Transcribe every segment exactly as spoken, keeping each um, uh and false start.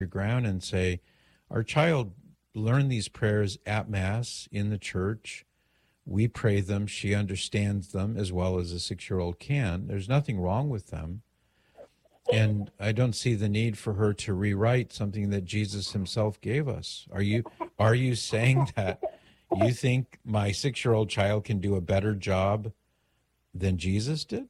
your ground and say, our child learned these prayers at Mass in the church. We pray them. She understands them as well as a six-year-old can. There's nothing wrong with them. And I don't see the need for her to rewrite something that Jesus himself gave us. Are you are you saying that you think my six-year-old child can do a better job than Jesus did?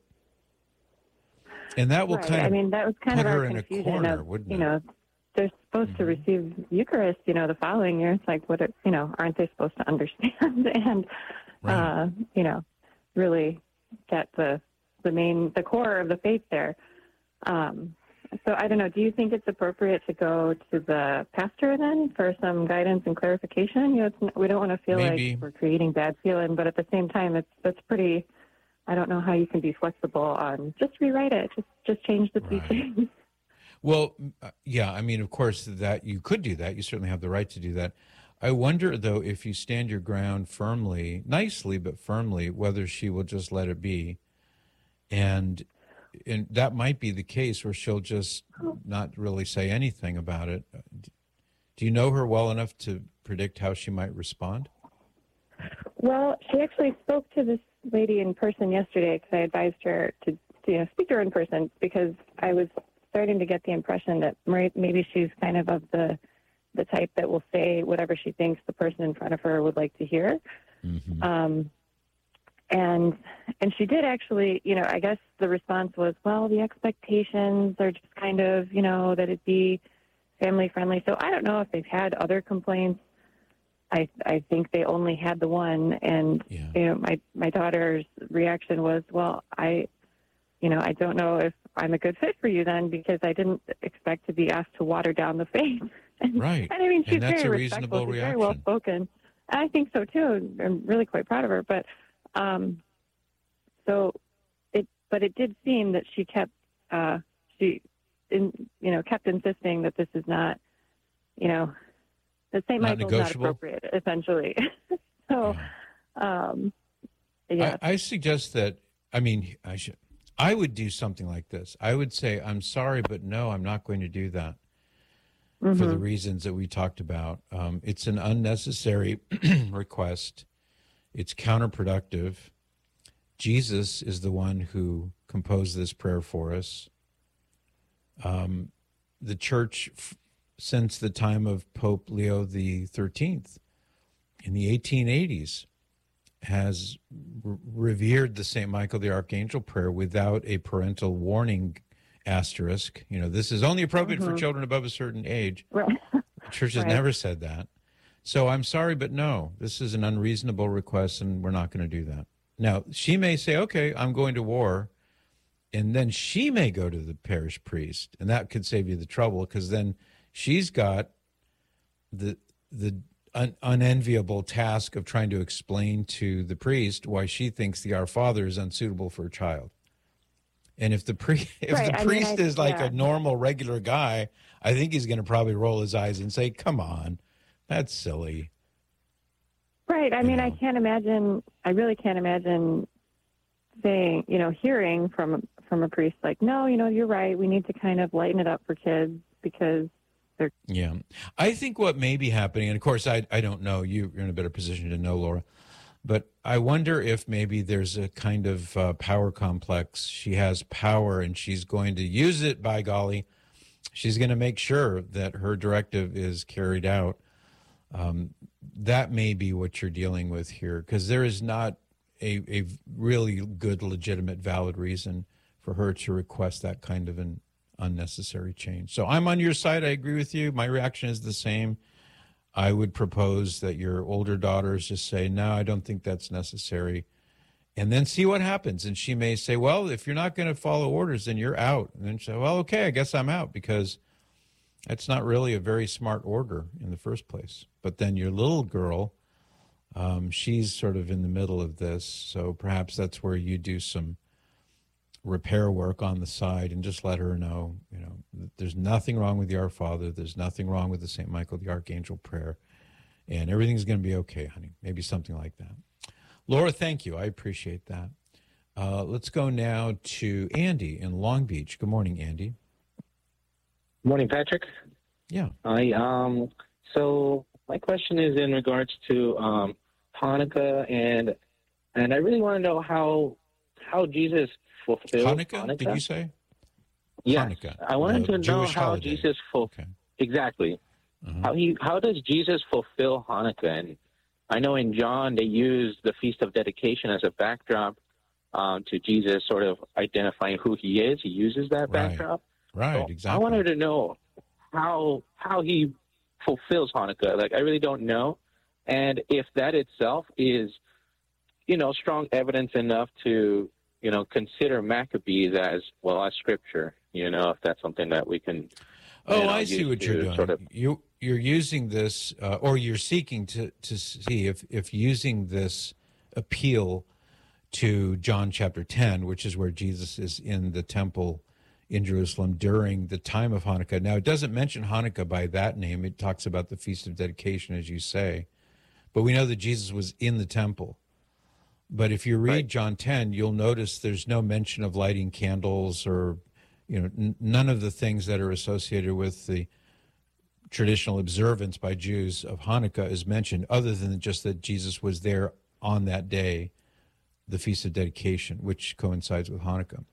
And that will right. kind of I mean, that was kind put of her our in a confusion corner, of, wouldn't you it? know, they're supposed Mm-hmm. to receive Eucharist, you know, the following year. It's like, what, are, you know, aren't they supposed to understand and, Right. uh, you know, really get the the main, the core of the faith there. Um, so I don't know, do you think it's appropriate to go to the pastor then for some guidance and clarification? You know, it's, we don't want to feel Maybe. like we're creating bad feeling, but at the same time, it's that's pretty, I don't know how you can be flexible on just rewrite it, just just change the Right. teaching. Well, uh, yeah, I mean, of course, that you could do that. You certainly have the right to do that. I wonder, though, if you stand your ground firmly, nicely but firmly, whether she will just let it be. And and that might be the case where she'll just not really say anything about it. Do you know her well enough to predict how she might respond? Well, she actually spoke to this lady in person yesterday because I advised her to, to you know, speak to her in person because I was starting to get the impression that maybe she's kind of of the the type that will say whatever she thinks the person in front of her would like to hear. Mm-hmm. Um, and and she did actually, you know, I guess the response was, well, the expectations are just kind of, you know, that it be family friendly. So I don't know if they've had other complaints. I I think they only had the one. And, Yeah. you know, my, my daughter's reaction was, well, I, you know, I don't know if I'm a good fit for you then because I didn't expect to be asked to water down the faith. And, Right. and I mean, she's And that's very a respectful. reasonable She's very well reaction. spoken. I think so too. I'm really quite proud of her. But um, so it, but it did seem that she kept, uh, she, in, you know, kept insisting that this is not, you know, that Saint Not Michael's not negotiable? appropriate, essentially. so, Yeah. um, yeah. I, I suggest that, I mean, I should, I would do something like this. I would say, I'm sorry, but no, I'm not going to do that mm-hmm. for the reasons that we talked about. Um, it's an unnecessary request. It's counterproductive. Jesus is the one who composed this prayer for us. Um, the church, f- since the time of Pope Leo the thirteenth in the eighteen eighties, has r- revered the Saint Michael the Archangel prayer without a parental warning asterisk. You know, this is only appropriate Mm-hmm. for children above a certain age. Right. The church has Right. never said that. So I'm sorry, but no, this is an unreasonable request, and we're not going to do that. Now, she may say, okay, I'm going to war, and then she may go to the parish priest, and that could save you the trouble, because then she's got the the un- unenviable task of trying to explain to the priest why she thinks the Our Father is unsuitable for a child. And if the pri- if Right, the I mean, priest I- is like yeah. a normal, regular guy, I think he's going to probably roll his eyes and say, come on, that's silly. Right. I You mean, I know. can't imagine, I really can't imagine saying, you know, hearing from, from a priest like, no, you know, you're right. We need to kind of lighten it up for kids because they're. Yeah. I think what may be happening, and of course, I, I don't know, you, you're in a better position to know, Laura, but I wonder if maybe there's a kind of uh, power complex. She has power and she's going to use it, by golly. She's going to make sure that her directive is carried out. Um, that may be what you're dealing with here, because there is not a, a really good, legitimate, valid reason for her to request that kind of an unnecessary change. So I'm on your side. I agree with you. My reaction is the same. I would propose that your older daughters just say, no, I don't think that's necessary, and then see what happens. And she may say, well, if you're not going to follow orders, then you're out. And then she say, well, okay, I guess I'm out, because that's not really a very smart order in the first place. But then your little girl, um, she's sort of in the middle of this. So perhaps that's where you do some repair work on the side and just let her know, you know, that there's nothing wrong with the Our Father. There's nothing wrong with the Saint Michael the Archangel prayer. And everything's going to be okay, honey. Maybe something like that. Laura, thank you. I appreciate that. Uh, let's go now to Andy in Long Beach. Good morning, Andy. Morning, Patrick. Yeah. I um. So my question is in regards to um, Hanukkah, and and I really want to know how how Jesus fulfilled Hanukkah, Hanukkah. did you say? Yes, Hanukkah, I wanted the to know Jewish how holiday. Jesus ful- Okay. exactly Uh-huh. how he how does Jesus fulfill Hanukkah? And I know in John they use the Feast of Dedication as a backdrop um, to Jesus sort of identifying who he is. He uses that Right. backdrop. Right, So exactly. I wanted to know how how he fulfills Hanukkah. Like I really don't know, and if that itself is, you know, strong evidence enough to, you know, consider Maccabees as well as scripture. You know, if that's something that we can. Oh, you know, I see use what you're to doing. Sort of, You you're using this, uh, or you're seeking to to see if if using this appeal to John chapter ten, which is where Jesus is in the temple in Jerusalem during the time of Hanukkah. Now, it doesn't mention Hanukkah by that name. It talks about the Feast of Dedication, as you say, but we know that Jesus was in the temple. But if you read Right. John ten, you'll notice there's no mention of lighting candles or, you know, n- none of the things that are associated with the traditional observance by Jews of Hanukkah is mentioned, other than just that Jesus was there on that day, the Feast of Dedication, which coincides with Hanukkah,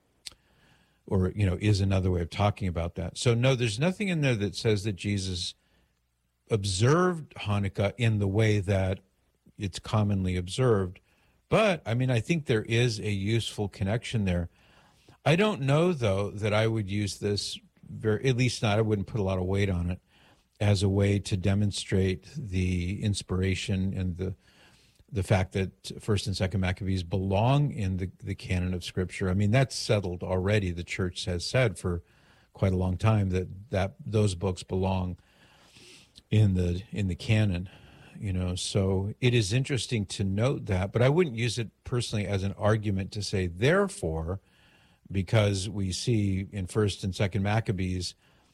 or, you know, is another way of talking about that. So no, there's nothing in there that says that Jesus observed Hanukkah in the way that it's commonly observed. But, I mean, I think there is a useful connection there. I don't know, though, that I would use this, very, at least not, I wouldn't put a lot of weight on it, as a way to demonstrate the inspiration and the the fact that First and Second Maccabees belong in the, the canon of Scripture. I mean, that's settled already. The church has said for quite a long time that, that those books belong in the in the canon. You know, so it is interesting to note that, but I wouldn't use it personally as an argument to say, therefore, because we see in First and Second Maccabees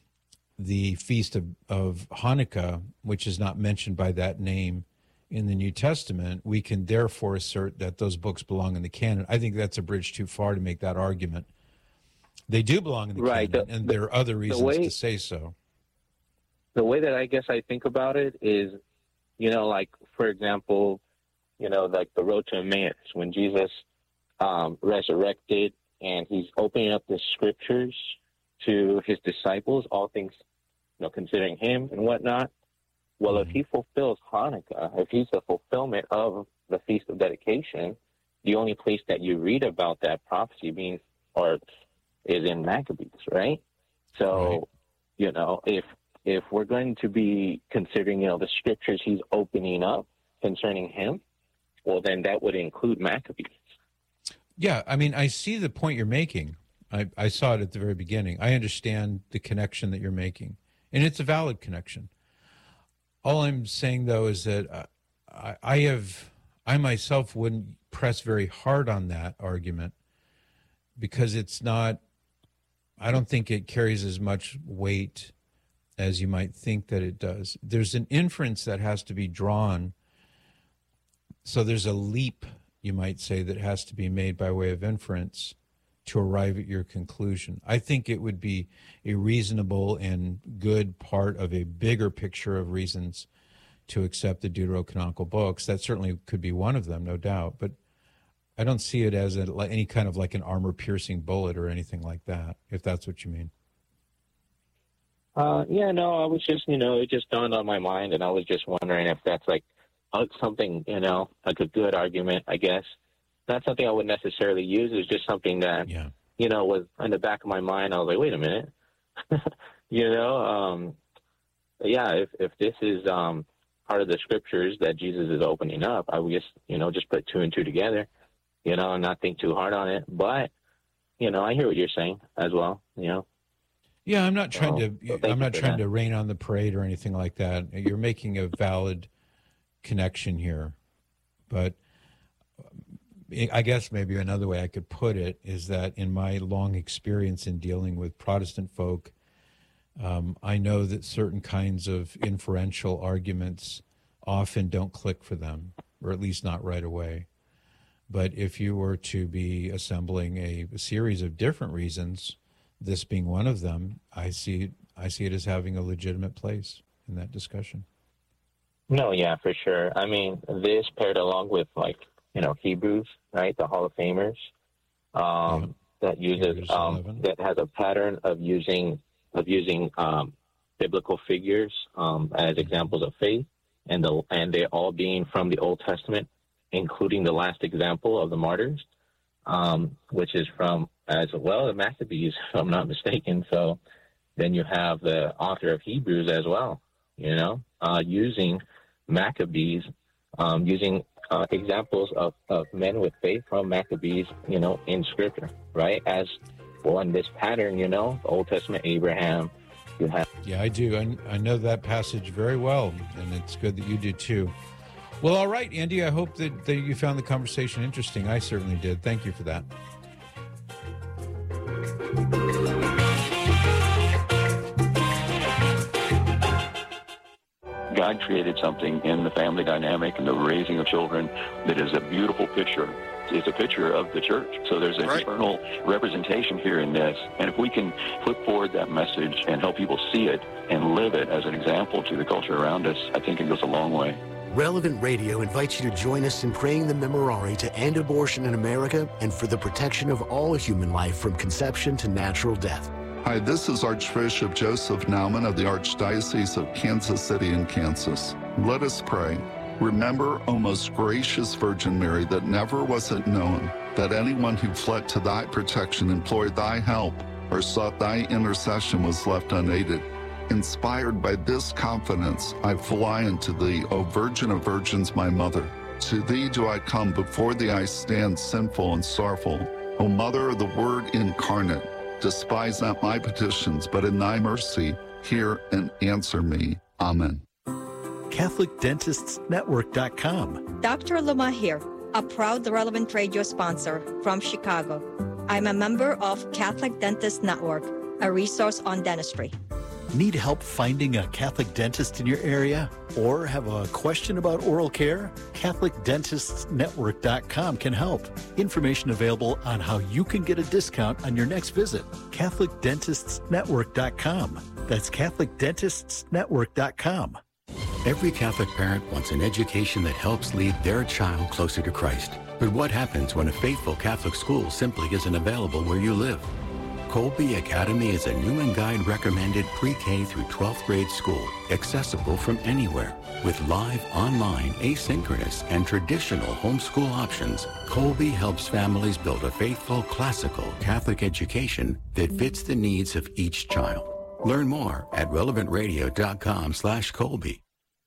the feast of, of Hanukkah, which is not mentioned by that name in the New Testament, we can therefore assert that those books belong in the canon. I think that's a bridge too far to make that argument. They do belong in the Right. canon, The- and the- there are other reasons way- to say so. the way that I guess I think about it is, you know, like, for example, you know, like the road to Emmaus, when Jesus um, resurrected and he's opening up the scriptures to his disciples, all things, you know, considering him and whatnot. Well, if he fulfills Hanukkah, if he's the fulfillment of the Feast of Dedication, the only place that you read about that prophecy being, or is in Maccabees, right? So, Right. you know, if if we're going to be considering, you know, the scriptures he's opening up concerning him, well, then that would include Maccabees. Yeah, I mean, I see the point you're making. I, I saw it at the very beginning. I understand the connection that you're making, and it's a valid connection. All I'm saying, though, is that uh, I, I have, I myself wouldn't press very hard on that argument because it's not, I don't think it carries as much weight as you might think that it does. There's an inference that has to be drawn. So there's a leap, you might say, that has to be made by way of inference to arrive at your conclusion. I think it would be a reasonable and good part of a bigger picture of reasons to accept the deuterocanonical books. That certainly could be one of them, no doubt. But I don't see it as a, like any kind of like an armor-piercing bullet or anything like that, if that's what you mean. Uh, yeah, no, I was just, you know, it just dawned on my mind, and I was just wondering if that's like uh, something, you know, like a good argument, I guess. Not something I would necessarily use. It's just something that, Yeah. you know, was in the back of my mind. I was like, wait a minute. you know, um, yeah, if, if this is um, part of the scriptures that Jesus is opening up, I would just, you know, just put two and two together, you know, and not think too hard on it. But, you know, I hear what you're saying as well, you know. Yeah, I'm not trying Oh, to. well, thank I'm you not for trying that. to rain on the parade or anything like that. You're making a valid connection here, but I guess maybe another way I could put it is that in my long experience in dealing with Protestant folk, um, I know that certain kinds of inferential arguments often don't click for them, or at least not right away. But if you were to be assembling a, a series of different reasons, this being one of them, I see I see it as having a legitimate place in that discussion. No, yeah, for sure. I mean, this paired along with, like, you know, Hebrews, right, the Hall of Famers, um, yeah. that uses um, that has a pattern of using of using um, biblical figures um, as examples of faith, and the and they all being from the Old Testament, including the last example of the martyrs, um, which is from as well the Maccabees, if I'm not mistaken. So then you have the author of Hebrews as well, you know, uh, using Maccabees, um, using uh, examples of, of men with faith from Maccabees, you know, in Scripture, right? As well, in this pattern, you know, the Old Testament, Abraham, you have. Yeah, I do. I, I know that passage very well, and it's good that you do too. Well, all right, Andy, I hope that, that you found the conversation interesting. I certainly did. Thank you for that. God created something in the family dynamic and the raising of children that is a beautiful picture. It's a picture of the church. So there's an right. eternal representation here in this. And if we can flip forward that message and help people see it and live it as an example to the culture around us, I think it goes a long way. Relevant Radio invites you to join us in praying the Memorare to end abortion in America and for the protection of all human life from conception to natural death. Hi, this is Archbishop Joseph Naumann of the Archdiocese of Kansas City in Kansas. Let us pray. Remember, O most gracious Virgin Mary, that never was it known that anyone who fled to thy protection, implored thy help, or sought thy intercession was left unaided. Inspired by this confidence, I fly unto thee, O Virgin of Virgins, my mother. To thee do I come, before thee I stand sinful and sorrowful. O Mother of the Word incarnate, despise not my petitions, but in thy mercy, hear and answer me. Amen. Catholic Dentists Network dot com. Doctor Luma here, a proud Relevant Radio sponsor from Chicago. I'm a member of Catholic Dentists Network, a resource on dentistry. Need help finding a Catholic dentist in your area? Or have a question about oral care? Catholic Dentists Network dot com can help. Information available on how you can get a discount on your next visit. Catholic Dentists Network dot com. That's Catholic Dentists Network dot com. Every Catholic parent wants an education that helps lead their child closer to Christ. But what happens when a faithful Catholic school simply isn't available where you live? Colby Academy is a Newman Guide recommended pre-K through twelfth grade school, accessible from anywhere. With live, online, asynchronous, and traditional homeschool options, Colby helps families build a faithful, classical Catholic education that fits the needs of each child. Learn more at relevant radio dot com slash Colby.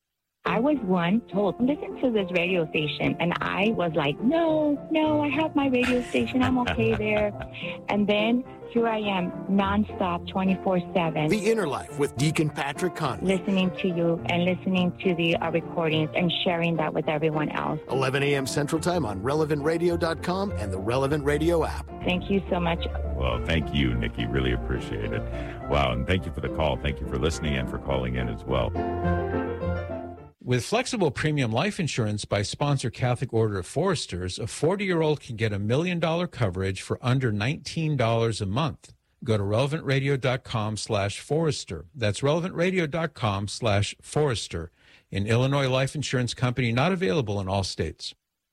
I was one told, listen to this radio station. And I was like, no, no, I have my radio station. I'm okay there. And then here I am, nonstop, twenty-four seven. The Inner Life with Deacon Patrick Conley. Listening to you and listening to the uh, recordings and sharing that with everyone else. eleven a.m. Central Time on relevant radio dot com and the Relevant Radio app. Thank you so much. Well, thank you, Nikki. Really appreciate it. Wow, and thank you for the call. Thank you for listening and for calling in as well. With flexible premium life insurance by sponsor Catholic Order of Foresters, a forty-year-old can get a million-dollar coverage for under nineteen dollars a month. Go to relevant radio dot com slash Forester. That's relevant radio dot com slash Forester. An Illinois life insurance company not available in all states.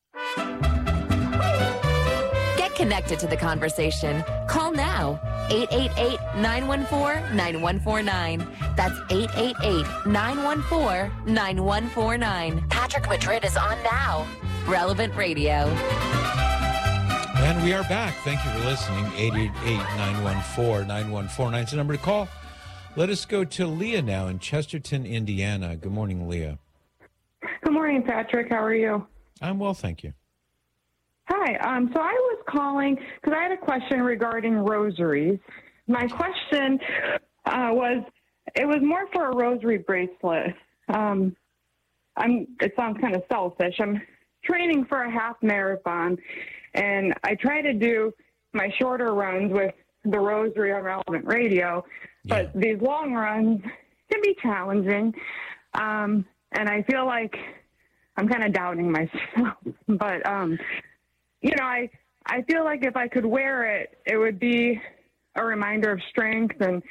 Get connected to the conversation. Call now. eight eight eight, nine one four, nine one four nine. That's eight eight eight, nine one four, nine one four nine. Patrick Madrid is on now. Relevant Radio. And we are back. Thank you for listening. eight eight eight, nine one four, nine one four nine is the number to call. Let us go to Leah now in Chesterton, Indiana. Good morning, Leah. Good morning, Patrick. How are you? I'm well, thank you. Hi. Um, so I was calling because I had a question regarding rosaries. My question uh, was, it was more for a rosary bracelet. Um, I'm. It sounds kind of selfish. I'm training for a half marathon, and I try to do my shorter runs with the rosary on Relevant Radio, but yeah. These long runs can be challenging, um, and I feel like I'm kind of doubting myself. But um, you know, I I feel like if I could wear it, it would be a reminder of strength and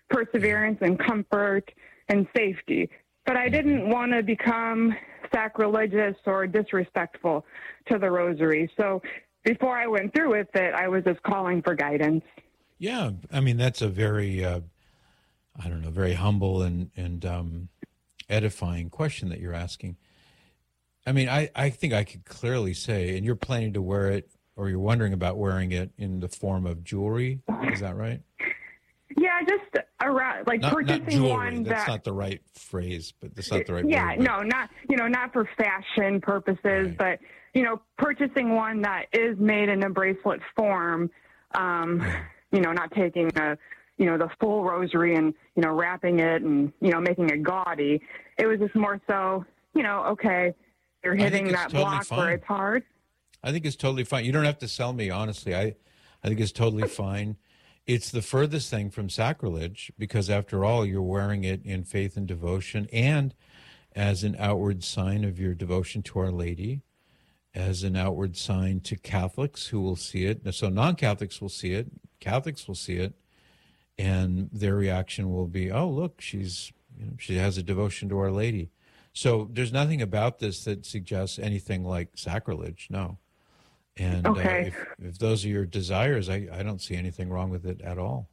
perseverance and comfort and safety. But I didn't want to become sacrilegious or disrespectful to the rosary. So before I went through with it, I was just calling for guidance. Yeah, I mean, that's a very, uh, I don't know, very humble and, and um, edifying question that you're asking. I mean, I, I think I could clearly say, and you're planning to wear it, or you're wondering about wearing it in the form of jewelry, is that right? Yeah, just around, like not, purchasing not jewelry. one That's that, not the right phrase, but that's not the right yeah, word. but- no, not, you know, not for fashion purposes, Right. but, you know, purchasing one that is made in a bracelet form, um, you know, not taking a, you know, the full rosary and, you know, wrapping it and, you know, making it gaudy. It was just more so, you know, okay, you're I think hitting it's that totally block fine. where it's hard. I think it's totally fine. You don't have to sell me, honestly. I, I think it's totally fine. It's the furthest thing from sacrilege because, after all, you're wearing it in faith and devotion and as an outward sign of your devotion to Our Lady, as an outward sign to Catholics who will see it. So non-Catholics will see it, Catholics will see it, and their reaction will be, oh, look, she's, you know, she has a devotion to Our Lady. So there's nothing about this that suggests anything like sacrilege, no. And Okay. uh, if, if those are your desires, I, I don't see anything wrong with it at all.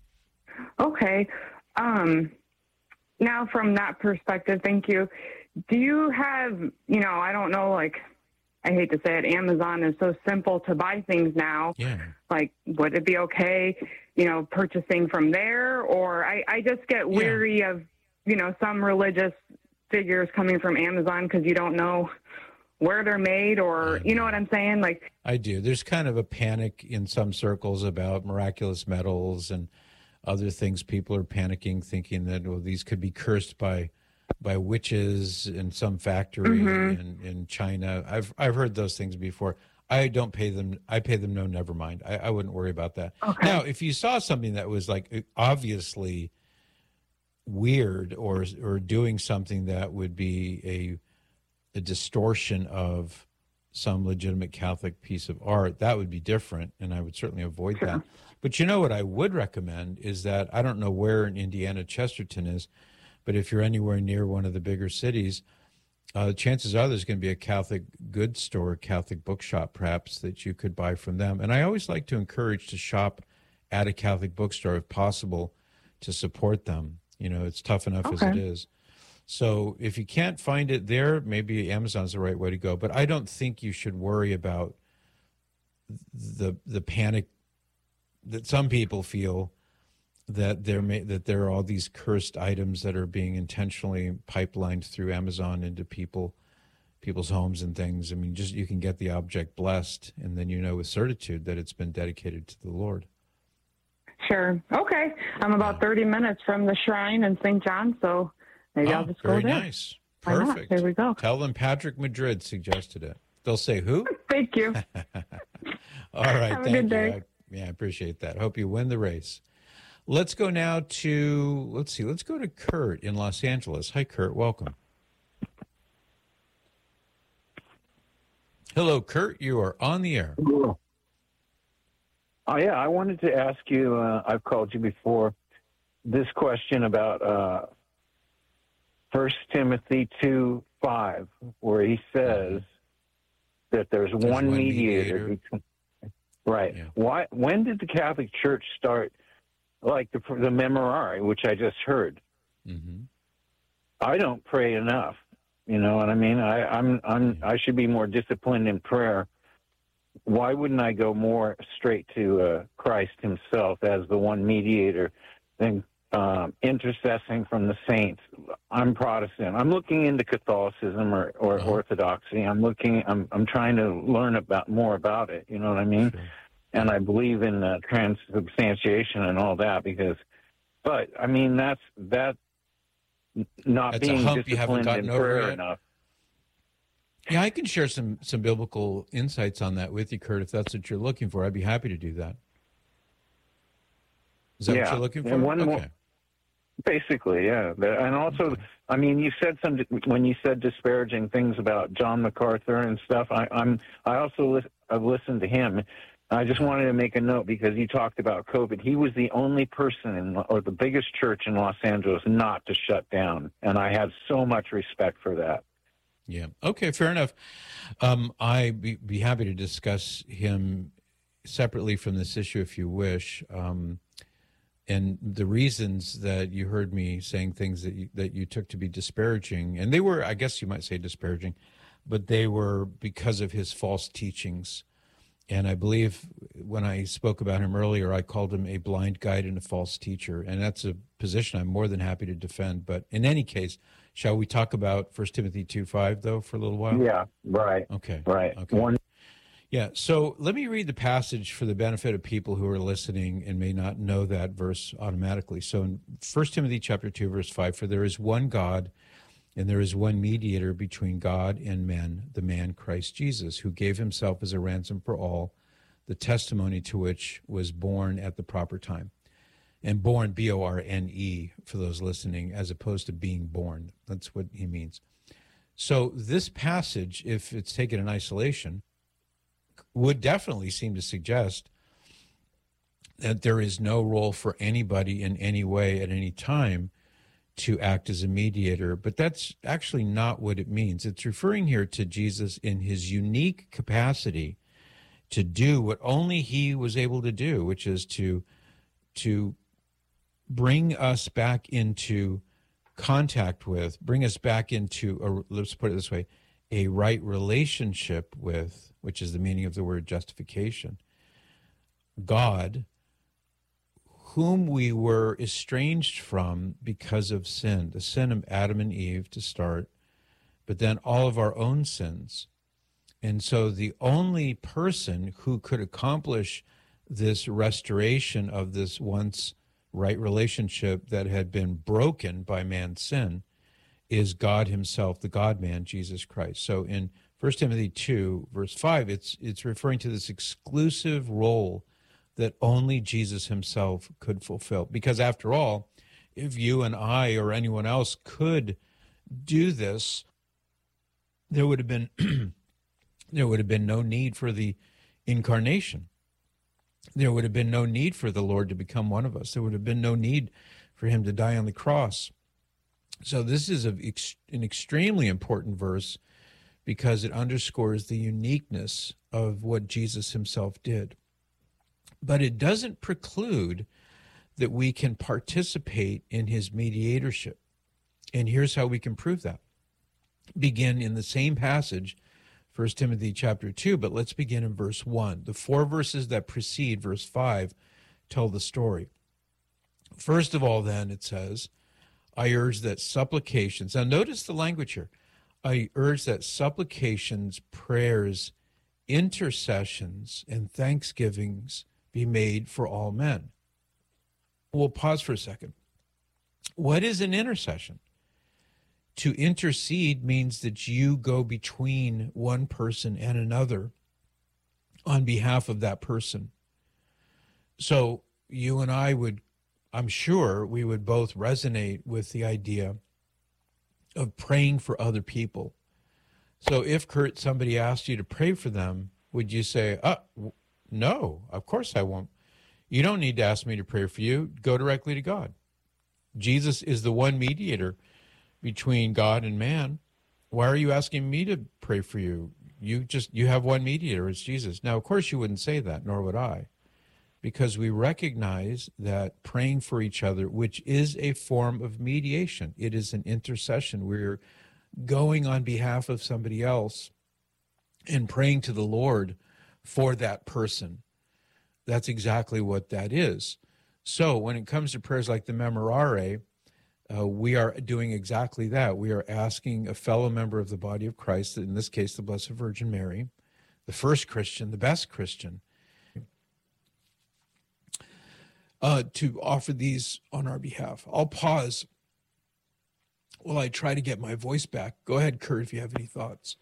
Okay. Um, now, from that perspective, thank you. Do you have, you know, I don't know, like, I hate to say it, Amazon is so simple to buy things now. Yeah. Like, would it be okay, you know, purchasing from there? Or I, I just get weary of, you know, some religious figures coming from Amazon because you don't know where they're made or, you know what I'm saying? Like, I do. There's kind of a panic in some circles about miraculous metals and other things. People are panicking, thinking that, well, these could be cursed by by witches in some factory Mhm. in, in China. I've I've heard those things before. I don't pay them. I pay them no, never mind. I, I wouldn't worry about that. Okay. Now, if you saw something that was like obviously weird or or doing something that would be a a distortion of some legitimate Catholic piece of art, that would be different, and I would certainly avoid Sure. that. But you know what I would recommend is that, I don't know where in Indiana Chesterton is, but if you're anywhere near one of the bigger cities, uh, chances are there's going to be a Catholic goods store, Catholic bookshop perhaps, that you could buy from them. And I always like to encourage to shop at a Catholic bookstore if possible to support them. You know, it's tough enough as Okay. it is. So if you can't find it there, maybe Amazon's the right way to go. But I don't think you should worry about the the panic that some people feel that there may that there are all these cursed items that are being intentionally pipelined through Amazon into people people's homes and things. I mean, just you can get the object blessed, and then you know with certitude that it's been dedicated to the Lord. sure. Okay. I'm about thirty minutes from the shrine in Saint John, so maybe Oh, I'll just go very there. nice. Why not? Perfect. There we go. Tell them Patrick Madrid suggested it. They'll say who? Thank you. All right. Have a thank good you. day. I, yeah, I appreciate that. Hope you win the race. Let's go now to, let's see, let's go to Kurt in Los Angeles. Hi, Kurt. Welcome. Hello, Kurt. You are on the air. Oh, yeah. I wanted to ask you, uh, I've called you before, this question about uh, First Timothy two five, where he says that there's, There's one, one mediator. mediator. between- Right. Yeah. Why? When did the Catholic Church start, like the, the Memorare, which I just heard? Mm-hmm. I don't pray enough. You know what I mean? I, I'm, I'm, I should be more disciplined in prayer. Why wouldn't I go more straight to uh, Christ himself as the one mediator than um, intercessing from the saints? I'm Protestant. I'm looking into Catholicism or, or Uh-huh. Orthodoxy. I'm looking, I'm, I'm trying to learn about more about it. You know what I mean? Sure. And I believe in uh, transubstantiation and all that because, but I mean, that's, that not That's a being hump you haven't disciplined gotten in over prayer yet? enough. Yeah, I can share some, some biblical insights on that with you, Kurt, if that's what you're looking for. I'd be happy to do that. Is that Yeah. what you're looking for? And one okay. more- Basically, yeah. The- And also, I mean, you said some when you said disparaging things about John MacArthur and stuff. I, I'm I also lis- I've listened to him. I just wanted to make a note because you talked about COVID. He was the only person in, or the biggest church in Los Angeles not to shut down, and I have so much respect for that. Yeah. Okay, fair enough. Um, I'd be, be happy to discuss him separately from this issue if you wish. Um, and the reasons that you heard me saying things that you, that you took to be disparaging, and they were, I guess you might say disparaging, but they were because of his false teachings. And I believe when I spoke about him earlier, I called him a blind guide and a false teacher. And that's a position I'm more than happy to defend. But in any case, shall we talk about First Timothy two five, though, for a little while? Yeah, right. Okay. Right. Okay. One. Yeah, so let me read the passage for the benefit of people who are listening and may not know that verse automatically. So in First Timothy chapter two, verse five, for there is one God, and there is one mediator between God and men, the man Christ Jesus, who gave himself as a ransom for all, the testimony to which was born at the proper time. And born, B O R N E, for those listening, as opposed to being born. That's what he means. So this passage, if it's taken in isolation, would definitely seem to suggest that there is no role for anybody in any way at any time to act as a mediator, but that's actually not what it means. It's referring here to Jesus in his unique capacity to do what only he was able to do, which is to, to bring us back into contact with, bring us back into, a, let's put it this way, a right relationship with, which is the meaning of the word justification, God, whom we were estranged from because of sin, the sin of Adam and Eve to start, but then all of our own sins. And so the only person who could accomplish this restoration of this once right relationship that had been broken by man's sin is God himself, the God-man, Jesus Christ. So in First Timothy two, verse five, it's it's referring to this exclusive role that only Jesus himself could fulfill. Because after all, if you and I or anyone else could do this, there would have been there would have been no need for the incarnation. There would have been no need for the Lord to become one of us. There would have been no need for him to die on the cross. So this is a, an extremely important verse because it underscores the uniqueness of what Jesus himself did. But it doesn't preclude that we can participate in his mediatorship. And here's how we can prove that. Begin in the same passage, First Timothy chapter two, but let's begin in verse one. The four verses that precede verse five tell the story. First of all, then, it says, I urge that supplications, now notice the language here, I urge that supplications, prayers, intercessions, and thanksgivings be made for all men. We'll pause for a second. What is an intercession? To intercede means that you go between one person and another on behalf of that person. So you and I would, I'm sure we would both resonate with the idea of praying for other people. So if, Kurt, somebody asked you to pray for them, would you say, oh, no, of course I won't. You don't need to ask me to pray for you. Go directly to God. Jesus is the one mediator between God and man. Why are you asking me to pray for you? You just, you have one mediator, it's Jesus. Now, of course, you wouldn't say that, nor would I, because we recognize that praying for each other, which is a form of mediation, it is an intercession. We're going on behalf of somebody else and praying to the Lord for that person. That's exactly what that is. So when it comes to prayers like the Memorare, uh, we are doing exactly that. We are asking a fellow member of the body of Christ, in this case, the Blessed Virgin Mary, the first Christian, the best Christian, uh, to offer these on our behalf. I'll pause while I try to get my voice back. Go ahead, Kurt, if you have any thoughts.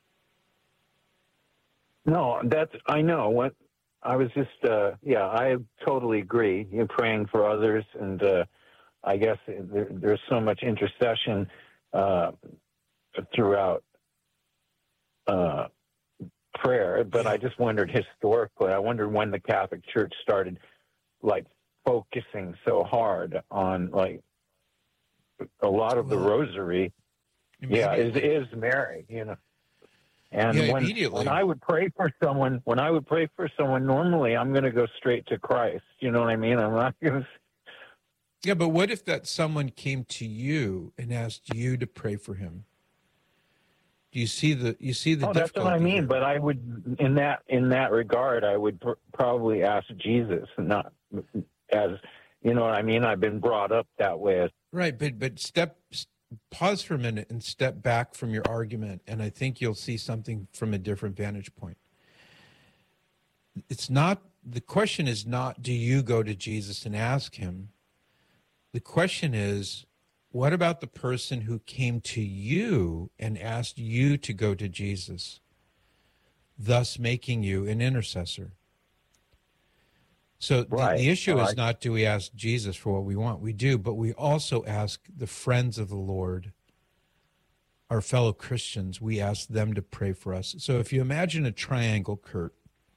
No, that's, I know. What I was just, uh, yeah, I totally agree. You're praying for others, and uh, I guess there, there's so much intercession uh, throughout uh, prayer, but I just wondered historically, I wondered when the Catholic Church started, like, focusing so hard on, like, a lot of the rosary, yeah, is, is Mary, you know. And Yeah, when, immediately. when I would pray for someone, when I would pray for someone, normally I'm going to go straight to Christ. You know what I mean? I'm not going to. Yeah, but what if that someone came to you and asked you to pray for him? Do you see the you see the Oh, that's difficulty? what I mean. here? But I would, in that in that regard, I would pr- probably ask Jesus, not as, you know what I mean. I've been brought up that way. Right, but but step pause for a minute and step back from your argument, and I think you'll see something from a different vantage point. It's not the question is not do you go to Jesus and ask him? The question is, what about the person who came to you and asked you to go to Jesus, thus making you an intercessor? So the, Right. the issue Well, is I- not do we ask Jesus for what we want? We do, but we also ask the friends of the Lord, our fellow Christians, we ask them to pray for us. So if you imagine a triangle, Kurt,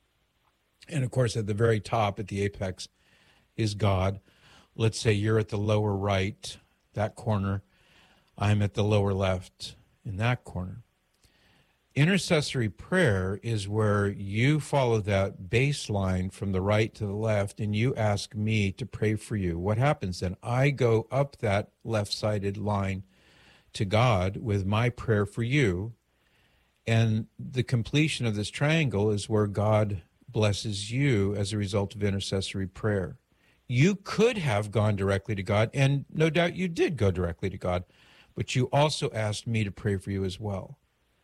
and of course at the very top, at the apex, is God. Let's say you're at the lower right, that corner. I'm at the lower left, in that corner. Intercessory prayer is where you follow that baseline from the right to the left and you ask me to pray for you. What happens then? I go up that left-sided line to God with my prayer for you, and the completion of this triangle is where God blesses you as a result of intercessory prayer. You could have gone directly to God, and no doubt you did go directly to God, but you also asked me to pray for you as well.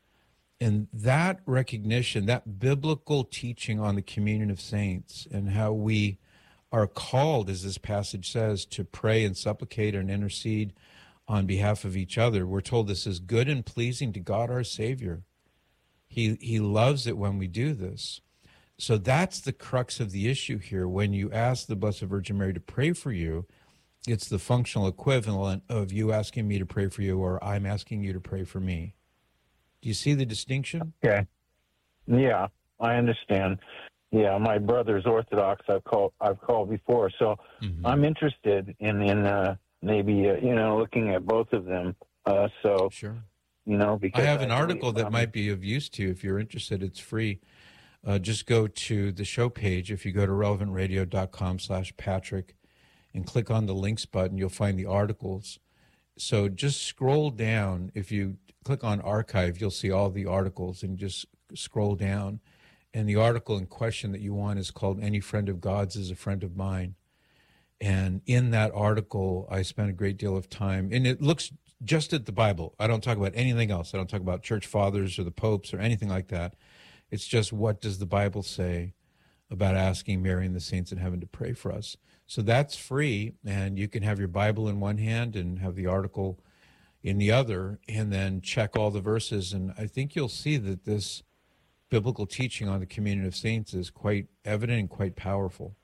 And that recognition, that biblical teaching on the communion of saints and how we are called, as this passage says, to pray and supplicate and intercede on behalf of each other. We're told this is good and pleasing to God our Savior. He, he loves it when we do this. So that's the crux of the issue here. When you ask the Blessed Virgin Mary to pray for you, it's the functional equivalent of you asking me to pray for you or I'm asking you to pray for me. Do you see the distinction? Okay. Yeah, I understand. Yeah, my brother's Orthodox. I've called. I've called before, so mm-hmm. I'm interested in in uh, maybe uh, you know looking at both of them. Uh, so sure, you know because I have an I article believe, that um, might be of use to you if you're interested. It's free. Uh, just go to the show page. If you go to relevant radio dot com slash Patrick and click on the links button, you'll find the articles. So just scroll down. If you click on archive, you'll see all the articles and just scroll down. And the article in question that you want is called Any Friend of God's is a Friend of Mine. And in that article, I spent a great deal of time, and it looks just at the Bible. I don't talk about anything else. I don't talk about church fathers or the popes or anything like that. It's just what does the Bible say about asking Mary and the saints in heaven to pray for us. So that's free, and you can have your Bible in one hand and have the article in the other, and then check all the verses. And I think you'll see that this biblical teaching on the communion of saints is quite evident and quite powerful.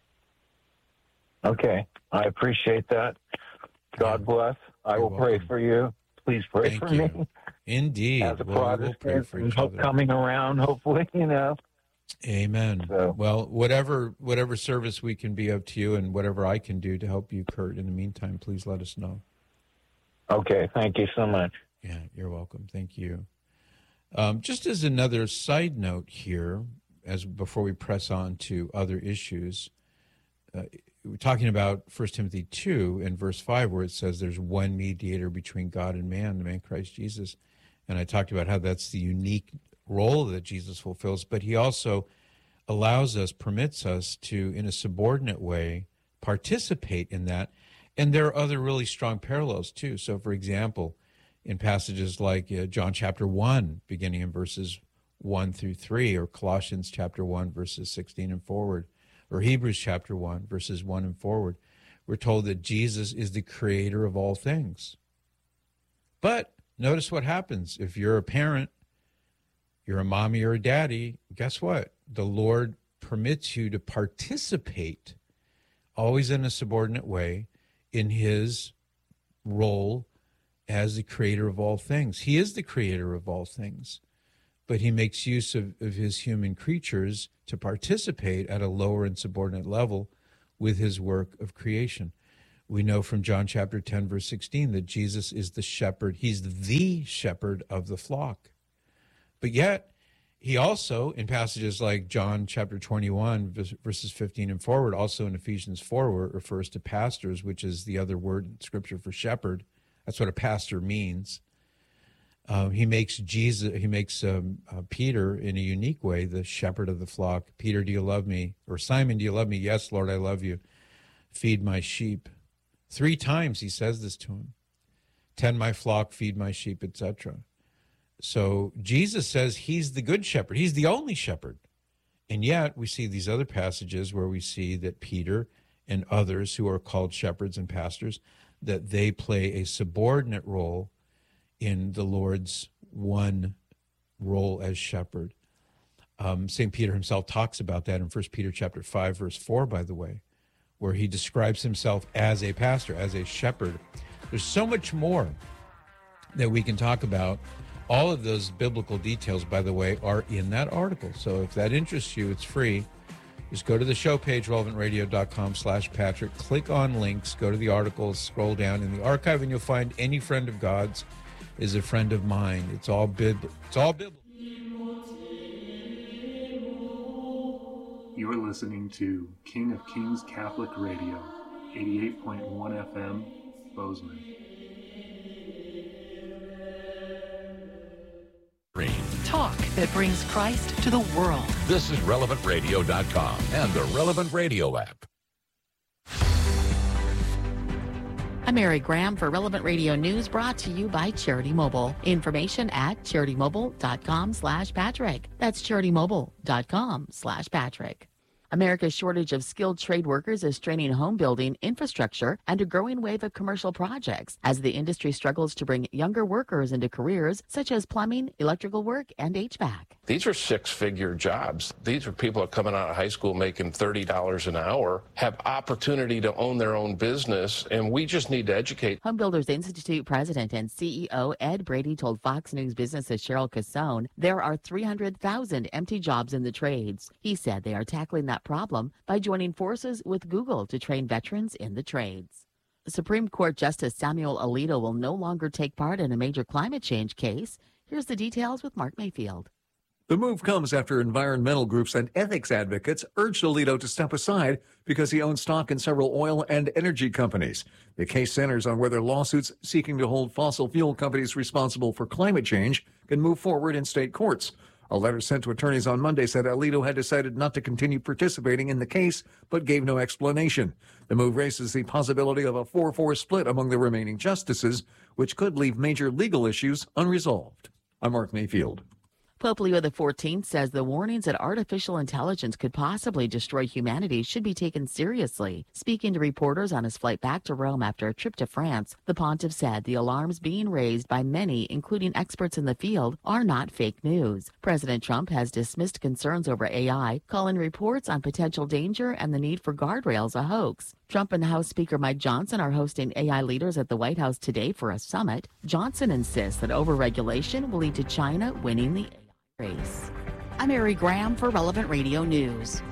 Okay, I appreciate that. God bless. I You're will pray welcome. for you. Please pray Thank for you. me. Indeed. As a Well, we'll Protestant, pray for each hope other. coming around, hopefully, you know. Amen. So- Well, whatever whatever service we can be of to you and whatever I can do to help you, Kurt, in the meantime, please let us know. Okay, thank you so much. Yeah, you're welcome. Thank you. Um, just as another side note here, as before we press on to other issues, uh, we're talking about First Timothy two and verse five, where it says there's one mediator between God and man, the man Christ Jesus. And I talked about how that's the unique role that Jesus fulfills, but he also allows us, permits us to, in a subordinate way, participate in that. And there are other really strong parallels too. So, for example, in passages like uh, John chapter one, beginning in verses one through three, or Colossians chapter one, verses sixteen and forward, or Hebrews chapter one, verses one and forward, we're told that Jesus is the creator of all things. But notice what happens. If you're a parent, you're a mommy or a daddy, guess what? The Lord permits you to participate, always in a subordinate way, in his role as the creator of all things. He is the creator of all things. but he makes use of, of his human creatures to participate at a lower and subordinate level with his work of creation. We know from John chapter ten, verse sixteen, that Jesus is the shepherd. He's the shepherd of the flock. But yet, he also, in passages like John chapter twenty-one, verses fifteen and forward, also in Ephesians four, where it refers to pastors, which is the other word in Scripture for shepherd. That's what a pastor means. Um, he makes Jesus, he makes um, uh, Peter in a unique way the shepherd of the flock. Peter, do you love me? Or Simon, do you love me? Yes, Lord, I love you. Feed my sheep. Three times he says this to him. Tend my flock, feed my sheep, et cetera. So Jesus says he's the good shepherd. He's the only shepherd. And yet we see these other passages where we see that Peter and others who are called shepherds and pastors, that they play a subordinate role in the Lord's one role as shepherd. Um, Saint Peter himself talks about that in First Peter chapter five, verse four, by the way, where he describes himself as a pastor, as a shepherd. There's so much more that we can talk about. All of those biblical details, by the way, are in that article. So if that interests you, it's free. Just go to the show page, relevant radio dot com slash Patrick. Click on links, go to the article, scroll down in the archive, and you'll find any friend of God's is a friend of mine. It's all biblical. It's all biblical. You are listening to King of Kings Catholic Radio, eighty-eight point one F M, Bozeman. Talk that brings Christ to the world. This is relevant radio dot com and the Relevant Radio app. I'm Mary Graham for Relevant Radio News, brought to you by Charity Mobile. Information at charity mobile dot com slash Patrick. That's charity mobile dot com slash Patrick. America's shortage of skilled trade workers is straining home building, infrastructure, and a growing wave of commercial projects as the industry struggles to bring younger workers into careers such as plumbing, electrical work, and H V A C. These are six-figure jobs. These are people that are coming out of high school making thirty dollars an hour, have opportunity to own their own business, and we just need to educate. Home Builders Institute President and C E O Ed Brady told Fox News Business's Cheryl Cassone there are three hundred thousand empty jobs in the trades. He said they are tackling that problem by joining forces with Google to train veterans in the trades. Supreme Court Justice Samuel Alito will no longer take part in a major climate change case. Here's the details with Mark Mayfield. The move comes after environmental groups and ethics advocates urged Alito to step aside because he owns stock in several oil and energy companies. The case centers on whether lawsuits seeking to hold fossil fuel companies responsible for climate change can move forward in state courts. A letter sent to attorneys on Monday said Alito had decided not to continue participating in the case, but gave no explanation. The move raises the possibility of a four four split among the remaining justices, which could leave major legal issues unresolved. I'm Mark Mayfield. Pope Leo the fourteenth says the warnings that artificial intelligence could possibly destroy humanity should be taken seriously. Speaking to reporters on his flight back to Rome after a trip to France, the pontiff said the alarms being raised by many, including experts in the field, are not fake news. President Trump has dismissed concerns over A I, calling reports on potential danger and the need for guardrails a hoax. Trump and House Speaker Mike Johnson are hosting A I leaders at the White House today for a summit. Johnson insists that overregulation will lead to China winning the race. I'm Mary Graham for Relevant Radio News.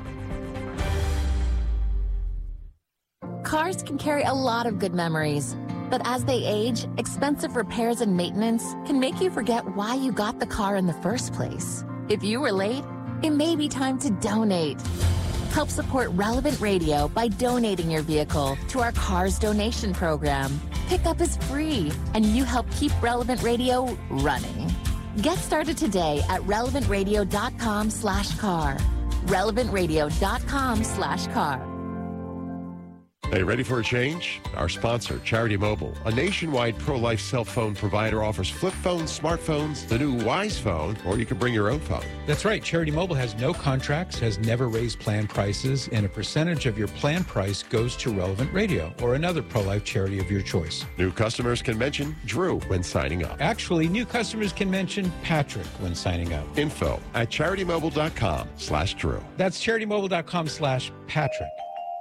Cars can carry a lot of good memories, but as they age, expensive repairs and maintenance can make you forget why you got the car in the first place. If you were late, it may be time to donate. Help support Relevant Radio by donating your vehicle to our Cars Donation Program. Pickup is free, and you help keep Relevant Radio running. Get started today at relevant radio dot com slash car. relevant radio dot com slash car. Hey, ready for a change? Our sponsor, Charity Mobile, a nationwide pro-life cell phone provider, offers flip phones, smartphones, the new Wise Phone, or you can bring your own phone. That's right. Charity Mobile has no contracts, has never raised plan prices, and a percentage of your plan price goes to Relevant Radio or another pro-life charity of your choice. New customers can mention Drew when signing up. Actually, new customers can mention Patrick when signing up. Info at charity mobile dot com slash Drew. That's charity mobile dot com slash Patrick.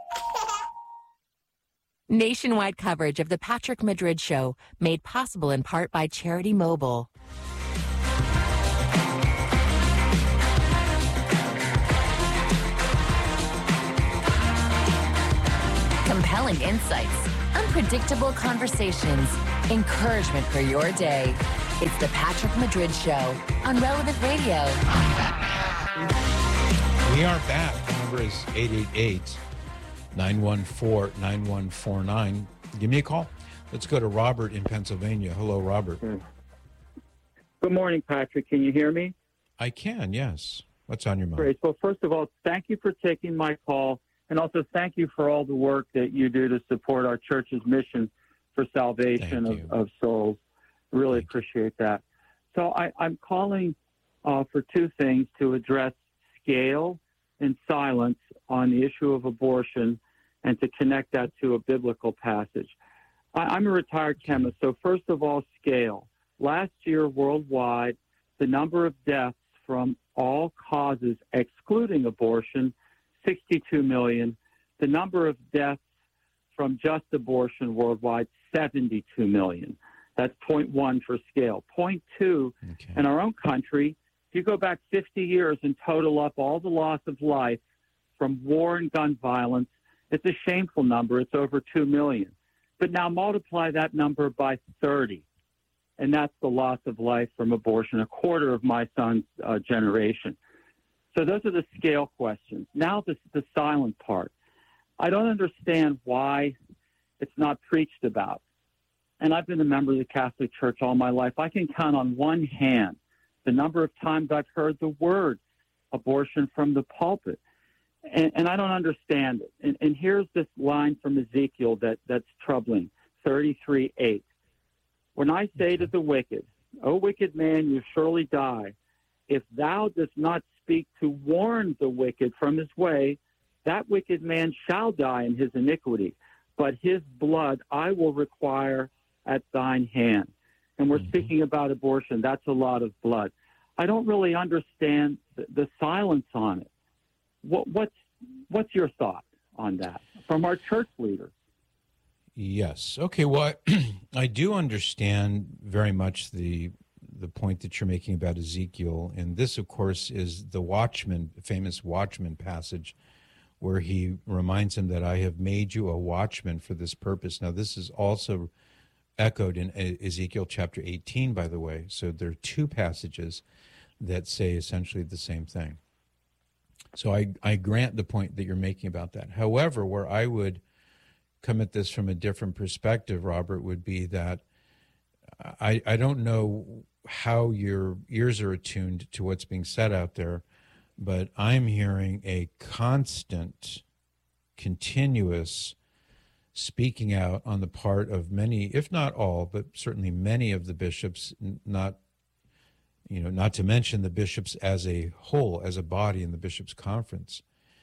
Nationwide coverage of the Patrick Madrid Show, made possible in part by Charity Mobile. compelling insights, unpredictable conversations, encouragement for your day. It's the Patrick Madrid Show on Relevant Radio. We are back. The number is eight eight eight, nine one four, nine one four nine. Give me a call. Let's go to Robert in Pennsylvania. Hello, Robert. Good morning, Patrick. Can you hear me? I can, yes. What's on your mind? Great. Well, first of all, thank you for taking my call, and also thank you for all the work that you do to support our church's mission for salvation of, of souls. Really thank appreciate you. that. So I, I'm calling uh, for two things to address scale and silence on the issue of abortion and to connect that to a biblical passage. I, I'm a retired chemist, so first of all, scale. Last year, worldwide, the number of deaths from all causes, excluding abortion, sixty-two million. The number of deaths from just abortion worldwide, seventy-two million. That's point one for scale. Point two, okay. In our own country, if you go back fifty years and total up all the loss of life from war and gun violence, it's a shameful number. It's over two million. But now multiply that number by thirty, and that's the loss of life from abortion, a quarter of my son's uh, generation. So those are the scale questions. Now the, the silent part. I don't understand why it's not preached about. And I've been a member of the Catholic Church all my life. I can count on one hand the number of times I've heard the word abortion from the pulpit. And, and I don't understand it. And, and here's this line from Ezekiel that, that's troubling, thirty-three eight. When I say to the wicked, O wicked man, you surely die, if thou dost not speak to warn the wicked from his way, that wicked man shall die in his iniquity, but his blood I will require at thine hand. And we're mm-hmm. speaking about abortion. That's a lot of blood. I don't really understand the, the silence on it. What, what's, what's your thought on that from our church leaders? Yes. Okay. Well, I, I do understand very much the the point that you're making about Ezekiel. And this, of course, is the Watchman, famous Watchman passage where he reminds him that I have made you a watchman for this purpose. Now, this is also echoed in Ezekiel chapter eighteen, by the way. So there are two passages that say essentially the same thing. So I, I grant the point that you're making about that. However, where I would come at this from a different perspective, Robert, would be that I, I don't know how your ears are attuned to what's being said out there, but I'm hearing a constant, continuous speaking out on the part of many, if not all, but certainly many of the bishops, not, you know, not to mention the bishops as a whole, as a body in the bishops' conference,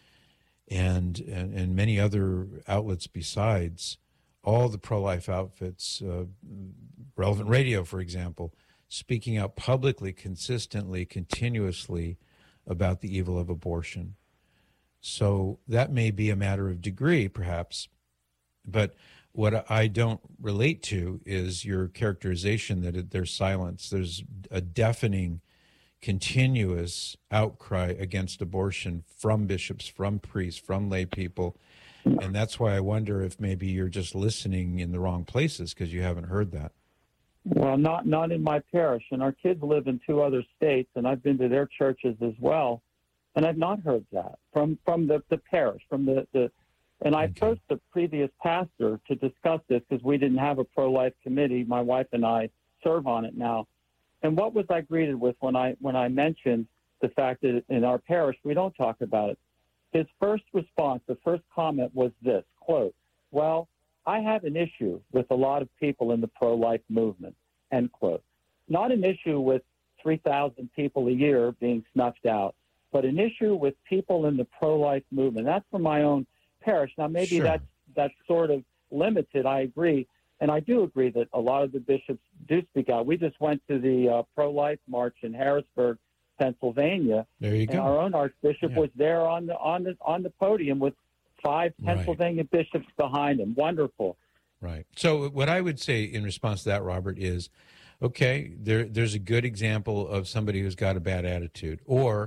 and and, and many other outlets besides, all the pro-life outfits, uh, Relevant Radio, for example, speaking out publicly, consistently, continuously about the evil of abortion. So that may be a matter of degree, perhaps, but what I don't relate to is your characterization that there's silence. There's a deafening, continuous outcry against abortion from bishops, from priests, from lay people. And that's why I wonder if maybe you're just listening in the wrong places because you haven't heard that. Well, not not in my parish. And our kids live in two other states, and I've been to their churches as well, and I've not heard that from, from the, the parish, from the, the and I approached the previous pastor to discuss this because we didn't have a pro-life committee. My wife and I serve on it now. And what was I greeted with when I when I mentioned the fact that in our parish we don't talk about it? His first response, the first comment was this, quote, well, I have an issue with a lot of people in the pro-life movement, end quote. Not an issue with three thousand people a year being snuffed out, but an issue with people in the pro-life movement. That's from my own parish. Now, maybe Sure. that's, that's sort of limited, I agree. And I do agree that a lot of the bishops do speak out. We just went to the uh, pro-life march in Harrisburg, Pennsylvania. There you and go. our own archbishop Yeah. was there on the on the on the podium with five Right. Pennsylvania bishops behind him. Wonderful. Right. So what I would say in response to that, Robert, is, okay, there there's a good example of somebody who's got a bad attitude, or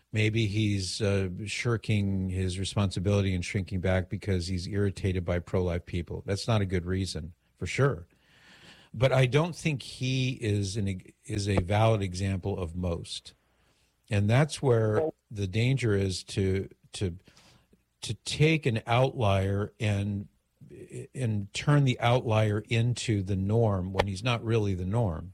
Maybe he's uh, shirking his responsibility and shrinking back because he's irritated by pro-life people. That's not a good reason, for sure. But I don't think he is an is a valid example of most, and that's where the danger is to to to take an outlier and and turn the outlier into the norm when he's not really the norm.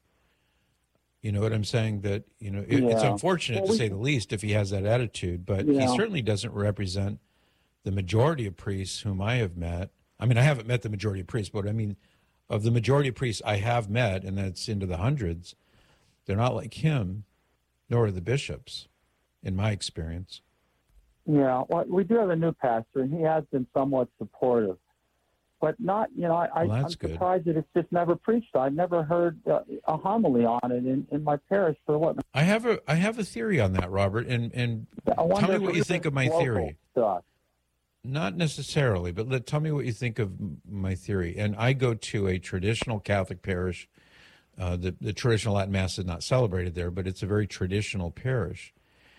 You know what I'm saying? That, you know, it, Yeah. it's unfortunate Well, to we- say the least if he has that attitude, but Yeah. he certainly doesn't represent the majority of priests whom I have met. I mean, I haven't met the majority of priests, but I mean, of the majority of priests I have met, and that's into the hundreds, they're not like him, nor are the bishops, in my experience. Yeah, well, we do have a new pastor, and he has been somewhat supportive, but not, you know, I, I, Well, I'm that's good. surprised that it's just never preached. I've never heard uh, a homily on it in, in my parish for what? I have a I have a theory on that, Robert, and and I wonder tell me if what it you is think of my local theory. stuff. Not necessarily, but let, tell me what you think of m- my theory. And I go to a traditional Catholic parish. Uh, the, the traditional Latin Mass is not celebrated there, but it's a very traditional parish.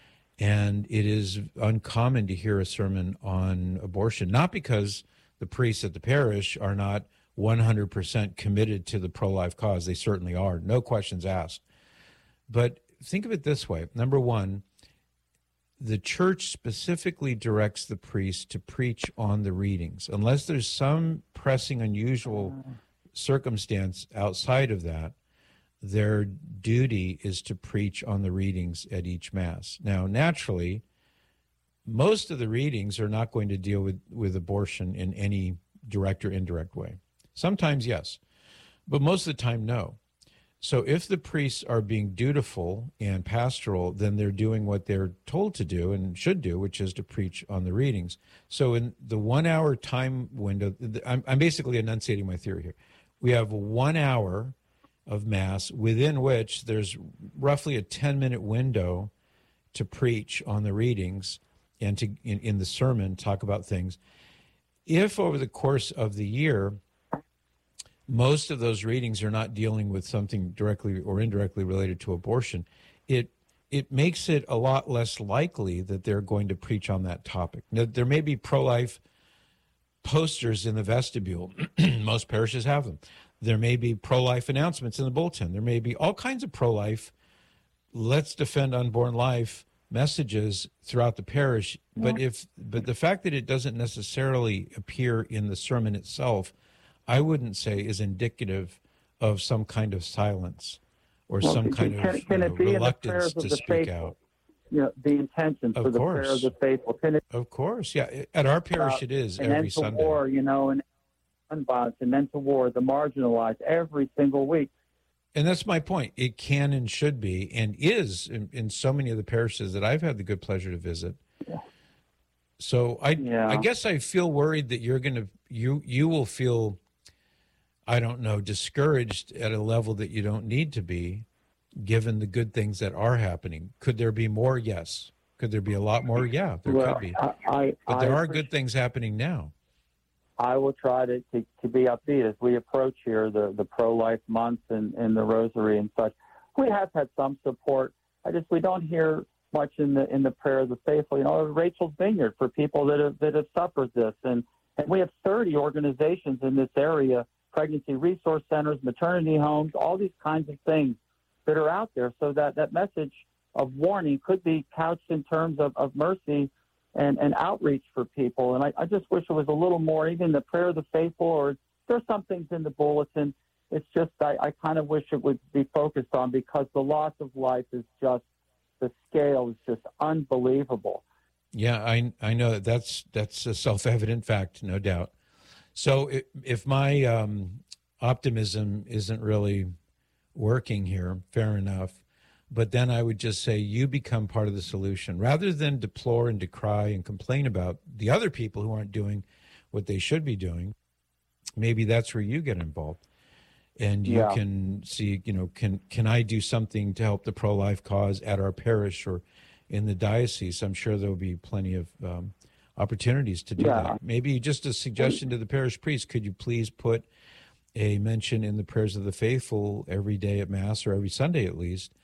And it is uncommon to hear a sermon on abortion, not because the priests at the parish are not one hundred percent committed to the pro-life cause. They certainly are, no questions asked. But think of it this way. Number one, the church specifically directs the priest to preach on the readings. Unless there's some pressing, unusual circumstance outside of that, their duty is to preach on the readings at each Mass. Now, naturally, most of the readings are not going to deal with, with abortion in any direct or indirect way. Sometimes, yes, but most of the time, no. So if the priests are being dutiful and pastoral, then they're doing what they're told to do and should do, which is to preach on the readings. So in the one-hour time window, I'm, I'm basically enunciating my theory here. We have one hour of Mass within which there's roughly a ten-minute window to preach on the readings and to, in, in the sermon, talk about things. If over the course of the year, most of those readings are not dealing with something directly or indirectly related to abortion, it it makes it a lot less likely that they're going to preach on that topic. Now, there may be pro-life posters in the vestibule. Most parishes have them. There may be pro-life announcements in the bulletin. There may be all kinds of pro-life, let's defend unborn life messages throughout the parish. But if but the fact that it doesn't necessarily appear in the sermon itself, I wouldn't say is indicative of some kind of silence or Well, some can- kind can- of can you it know, be in the reluctance prayers of to the speak faithful? out. You know, the intentions Of for the prayer of course. the faithful. Can it, Of course, yeah. At our parish, uh, it is an every end to Sunday. war, you know, and gun violence, an end to war, the marginalized, every single week. And that's my point. It can and should be and is in, in so many of the parishes that I've had the good pleasure to visit. So I Yeah. I guess I feel worried that you're going to you you will feel, I don't know, discouraged at a level that you don't need to be, given the good things that are happening. Could there be more? Yes. Could there be a lot more? Yeah, there Well, could be. I, I, But there I are good things happening now. I will try to, to, to be upbeat as we approach here the, the pro-life month and, and the rosary and such. We have had some support. I just we don't hear much in the in the prayer of the faithful. You know, Rachel's Vineyard for people that have that have suffered this, and and we have thirty organizations in this area: pregnancy resource centers, maternity homes, all these kinds of things that are out there. So that that message of warning could be couched in terms of, of mercy and, and outreach for people. And I, I just wish it was a little more, even the prayer of the faithful, or there's some things in the bulletin. It's just I, I kind of wish it would be focused on, because the loss of life is just, the scale is just unbelievable. Yeah, I I know that that's that's a self-evident fact, no doubt. So if, if my um, optimism isn't really working here, fair enough. But then I would just say you become part of the solution. Rather than deplore and decry and complain about the other people who aren't doing what they should be doing, maybe that's where you get involved. And you Yeah. can see, you know, can can I do something to help the pro-life cause at our parish or in the diocese? I'm sure there'll be plenty of um, opportunities to do Yeah. that. Maybe just a suggestion to the parish priest, could you please put a mention in the prayers of the faithful every day at Mass, or every Sunday at least,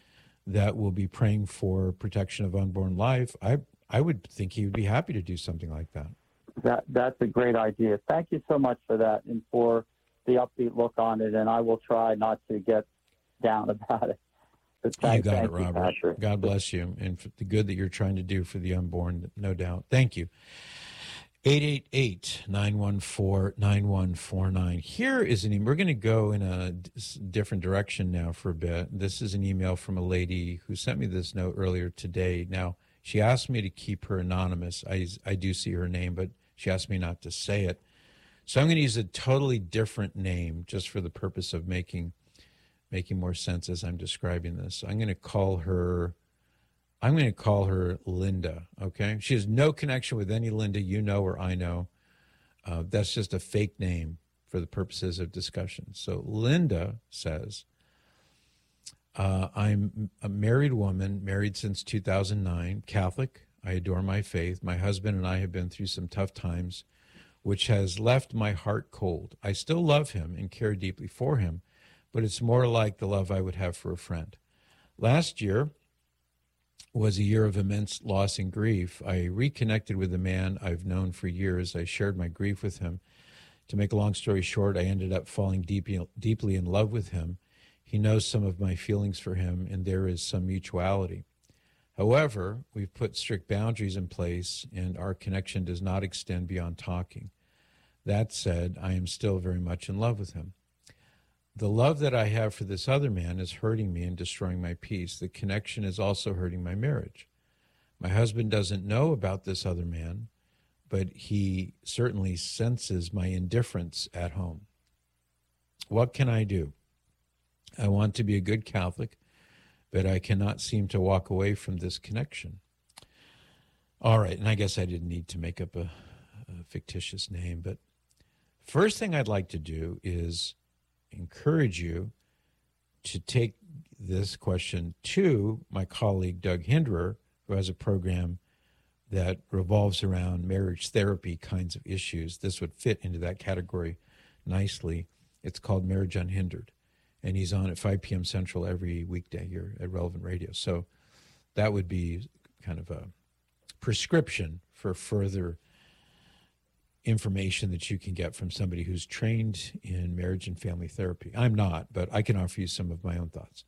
that will be praying for protection of unborn life, I I would think he would be happy to do something like that. That that's a great idea. Thank you so much for that and for the upbeat look on it. And I will try not to get down about it. But thank, you got thank it, Robert. You, God bless you, and for the good that you're trying to do for the unborn, no doubt. Thank you. eight eight eight, nine one four, nine one four nine. Here is an email. We're going to go in a different direction now for a bit. This is an email from a lady who sent me this note earlier today. Now, she asked me to keep her anonymous. I, I do see her name, but she asked me not to say it. So I'm going to use a totally different name just for the purpose of making making more sense as I'm describing this. I'm going to call her, I'm going to call her Linda, okay? She has no connection with any Linda you know or I know. Uh, that's just a fake name for the purposes of discussion. So Linda says, uh, I'm a married woman, married since two thousand nine, Catholic. I adore my faith. My husband and I have been through some tough times, which has left my heart cold. I still love him and care deeply for him, but it's more like the love I would have for a friend. Last year was a year of immense loss and grief. I reconnected with a man I've known for years. I shared my grief with him. To make a long story short, I ended up falling deeply, deeply in love with him. He knows some of my feelings for him, and there is some mutuality. However, we've put strict boundaries in place, and our connection does not extend beyond talking. That said, I am still very much in love with him. The love that I have for this other man is hurting me and destroying my peace. The connection is also hurting my marriage. My husband doesn't know about this other man, but he certainly senses my indifference at home. What can I do? I want to be a good Catholic, but I cannot seem to walk away from this connection. All right, and I guess I didn't need to make up a, a fictitious name, but first thing I'd like to do is encourage you to take this question to my colleague Doug Hinderer, who has a program that revolves around marriage therapy kinds of issues. This would fit into that category nicely. It's called Marriage Unhindered, and he's on at five p.m. Central every weekday here at Relevant Radio. So that would be kind of a prescription for further information that you can get from somebody who's trained in marriage and family therapy. I'm not, but I can offer you some of my own thoughts.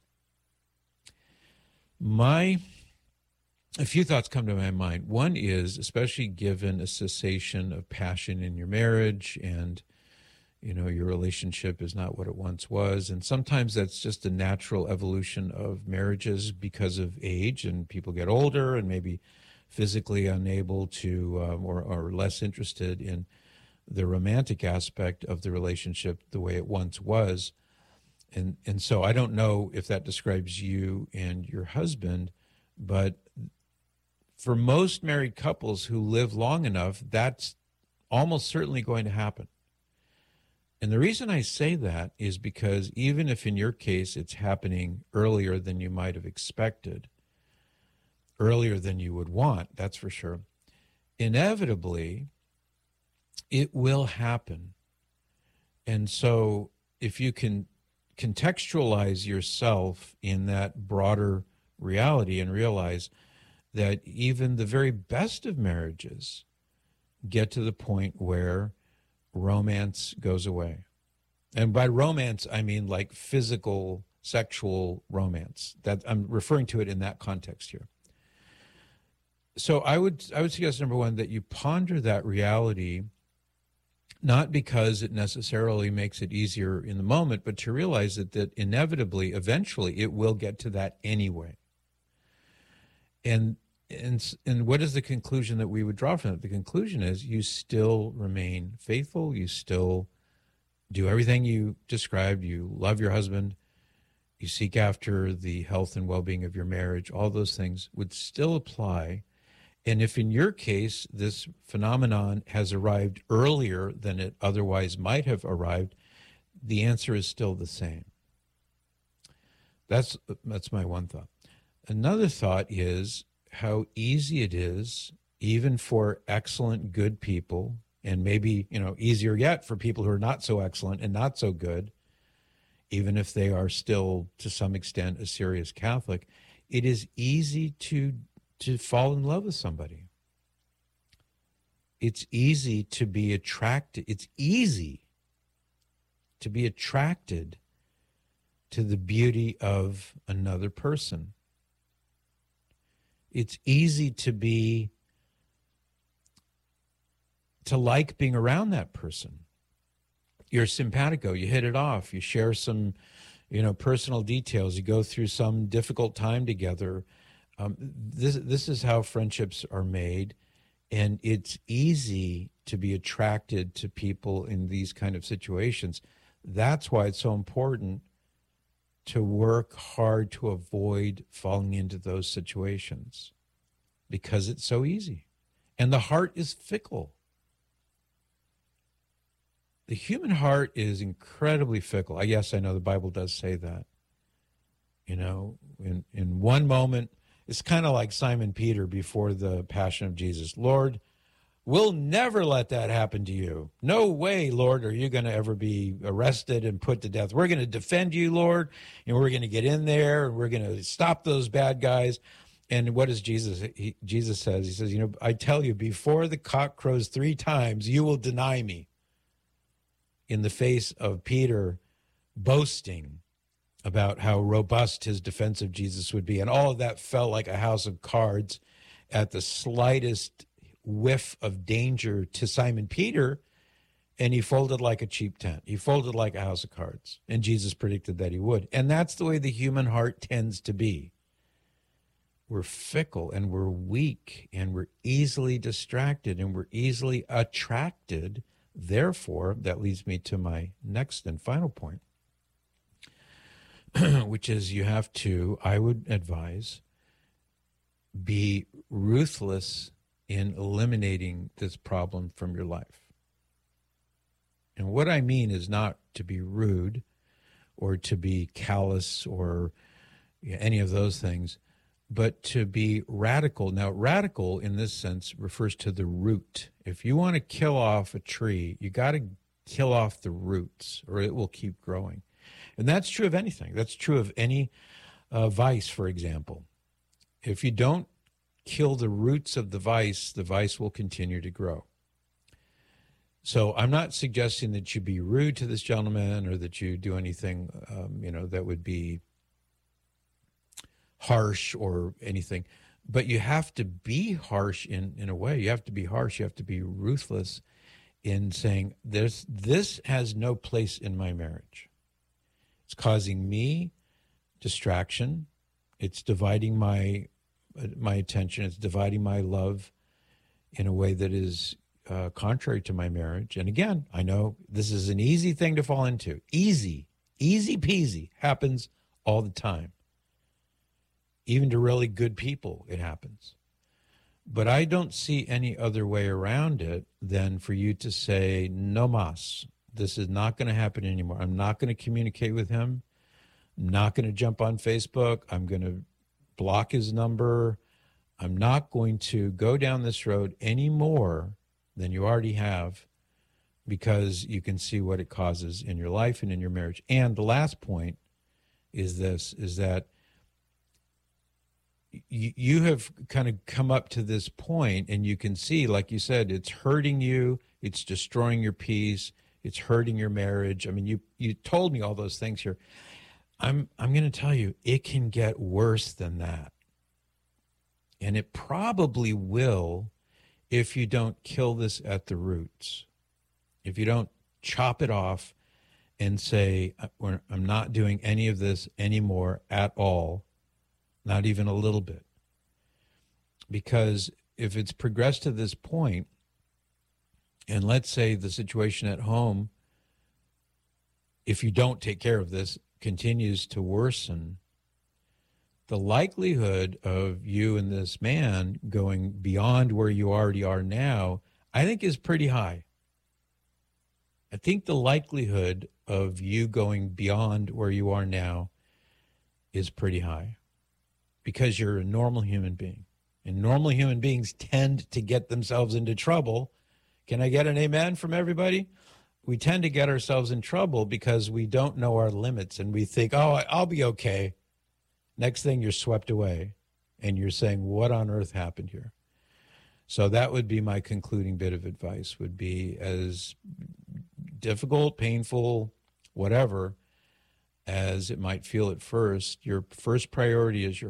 My, a few thoughts come to my mind. One is, especially given a cessation of passion in your marriage and, you know, your relationship is not what it once was. And sometimes that's just a natural evolution of marriages because of age, and people get older and maybe physically unable to um, or, or less interested in the romantic aspect of the relationship the way it once was. And and so I don't know if that describes you and your husband, but for most married couples who live long enough, that's almost certainly going to happen. And the reason I say that is because even if in your case it's happening earlier than you might have expected, earlier than you would want, that's for sure, inevitably, it will happen. And so if you can contextualize yourself in that broader reality and realize that even the very best of marriages get to the point where romance goes away. And by romance, I mean like physical, sexual romance. That I'm referring to it in that context here. So I would I would suggest, number one, that you ponder that reality, not because it necessarily makes it easier in the moment, but to realize that, that inevitably, eventually, it will get to that anyway. And, and, and what is the conclusion that we would draw from it? The conclusion is you still remain faithful, you still do everything you described, you love your husband, you seek after the health and well-being of your marriage, all those things would still apply. And if in your case, this phenomenon has arrived earlier than it otherwise might have arrived, the answer is still the same. That's, that's my one thought. Another thought is how easy it is, even for excellent, good people, and maybe, you know, easier yet for people who are not so excellent and not so good, even if they are still, to some extent, a serious Catholic, it is easy to to fall in love with somebody. It's easy to be attracted. It's easy to be attracted to the beauty of another person. It's easy to be, to like being around that person. You're simpatico, you hit it off, you share some, you know, personal details, you go through some difficult time together. Um, this this is how friendships are made, and it's easy to be attracted to people in these kind of situations. That's why it's so important to work hard to avoid falling into those situations, because it's so easy. And the heart is fickle. The human heart is incredibly fickle. Yes, I know the Bible does say that. You know, in, in one moment, it's kind of like Simon Peter before the Passion of Jesus. Lord, we'll never let that happen to you. No way, Lord, are you going to ever be arrested and put to death. We're going to defend you, Lord, and we're going to get in there, and we're going to stop those bad guys. And what does Jesus, he, Jesus says? He says, you know, I tell you, before the cock crows three times, you will deny me. In the face of Peter boasting about how robust his defense of Jesus would be. And all of that fell like a house of cards at the slightest whiff of danger to Simon Peter, and he folded like a cheap tent. He folded like a house of cards, and Jesus predicted that he would. And that's the way the human heart tends to be. We're fickle, and we're weak, and we're easily distracted, and we're easily attracted. Therefore, that leads me to my next and final point, which is you have to, I would advise, be ruthless in eliminating this problem from your life. And what I mean is not to be rude or to be callous or any of those things, but to be radical. Now, radical in this sense refers to the root. If you want to kill off a tree, you got to kill off the roots or it will keep growing. And that's true of anything. That's true of any uh, vice, for example. If you don't kill the roots of the vice, the vice will continue to grow. So I'm not suggesting that you be rude to this gentleman or that you do anything, um, you know, that would be harsh or anything. But you have to be harsh in, in a way. You have to be harsh. You have to be ruthless in saying, There's, this has no place in my marriage. It's causing me distraction. It's dividing my my attention. It's dividing my love in a way that is uh, contrary to my marriage. And again, I know this is an easy thing to fall into. Easy, easy peasy, happens all the time. Even to really good people, it happens. But I don't see any other way around it than for you to say, no mas, this is not going to happen anymore. I'm not going to communicate with him. I'm not going to jump on Facebook. I'm going to block his number. I'm not going to go down this road any more than you already have, because you can see what it causes in your life and in your marriage. And the last point is this, is that you have kind of come up to this point and you can see, like you said, it's hurting you, it's destroying your peace, it's hurting your marriage. I mean, you you told me all those things here. I'm I'm going to tell you, it can get worse than that. And it probably will if you don't kill this at the roots. If you don't chop it off and say, I'm not doing any of this anymore at all. Not even a little bit. Because if it's progressed to this point, and let's say the situation at home, if you don't take care of this, continues to worsen, the likelihood of you and this man going beyond where you already are now, I think is pretty high. I think the likelihood of you going beyond where you are now is pretty high. Because you're a normal human being. And normal human beings tend to get themselves into trouble. Can I get an amen from everybody? We tend to get ourselves in trouble because we don't know our limits and we think, oh, I'll be okay. Next thing, you're swept away, and you're saying, what on earth happened here? So that would be my concluding bit of advice, would be as difficult, painful, whatever, as it might feel at first, your first priority is your